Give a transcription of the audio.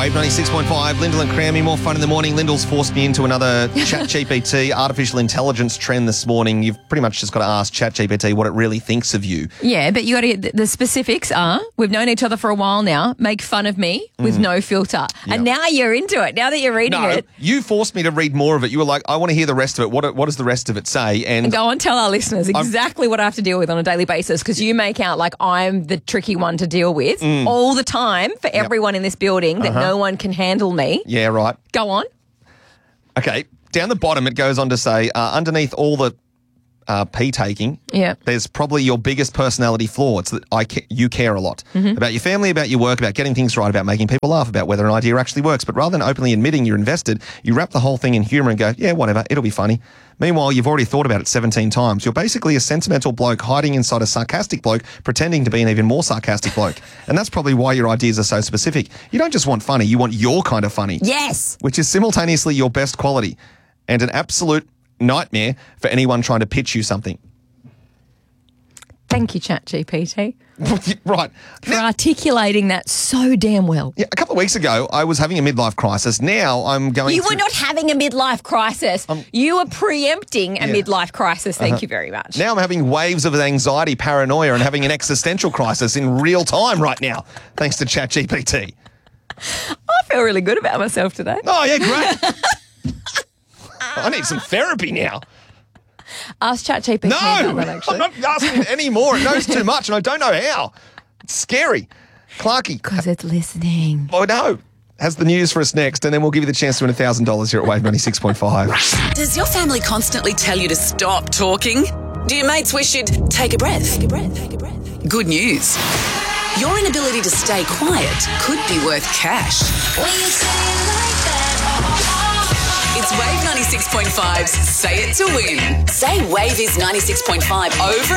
Wave 96.5, Lyndall and Crammy, more fun in the morning. Lyndall's forced me into another ChatGPT artificial intelligence trend this morning. You've pretty much just got to ask ChatGPT what it really thinks of you. Yeah, but you got to get the specifics are, we've known each other for a while now, make fun of me with no filter. Yeah. And now you're into it. Now that you're reading No, it. you forced me to read more of it. You were like, I want to hear the rest of it. What does the rest of it say? And Go and tell our listeners exactly what I have to deal with on a daily basis, because you make out like I'm the tricky one to deal with all the time for everyone in this building, that no one can handle me. yeah, right. Go on. Okay, down the bottom it goes on to say, underneath all the pee taking, Yeah. there's probably your biggest personality flaw. It's that you care a lot about your family, about your work, about getting things right, about making people laugh, about whether an idea actually works. But rather than openly admitting you're invested, you wrap the whole thing in humour and go, yeah, whatever, it'll be funny. Meanwhile, you've already thought about it 17 times. You're basically a sentimental bloke hiding inside a sarcastic bloke, pretending to be an even more sarcastic bloke. And that's probably why your ideas are so specific. You don't just want funny, you want your kind of funny. Yes. Which is simultaneously your best quality and an absolute nightmare for anyone trying to pitch you something. Thank you, ChatGPT, Right. for articulating that so damn well. Yeah, a couple of weeks ago, I was having a midlife crisis. Now I'm going You through... were not having a midlife crisis. You were preempting a midlife crisis. Thank you very much. Now I'm having waves of anxiety, paranoia, and having an existential crisis in real time right now, thanks to ChatGPT. I feel really good about myself today. Oh, yeah, great. I need some therapy now. Ask ChatGPT No, about that, actually. I'm not asking it anymore. It knows too much, and I don't know how. It's scary. Clarky, Because it's listening. I know, has the news for us next, and then we'll give you the chance to win $1,000 here at Wave 96.5. Does your family constantly tell you to stop talking? Do your mates wish you'd take a breath? Take a breath. Take a breath. Good news. Your inability to stay quiet could be worth cash. It's Wave 96.5's Say It to Win. Say Wave is 96.5 over